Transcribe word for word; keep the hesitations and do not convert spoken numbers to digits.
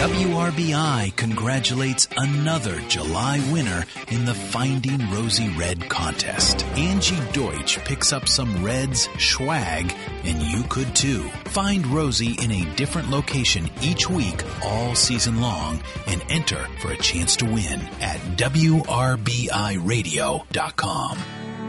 W R B I congratulates another July winner in the Finding Rosie Red contest. Angie Deutsch picks up some Reds swag, and you could too. Find Rosie in a different location each week all season long and enter for a chance to win at W R B I radio dot com.